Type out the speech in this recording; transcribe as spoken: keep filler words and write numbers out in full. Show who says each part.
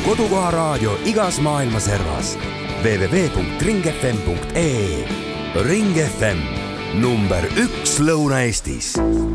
Speaker 1: kodukoha raadio igas maailma servas. w w w punkt ring f m punkt e e. Ring F M, number üks Lõuna-Eestis.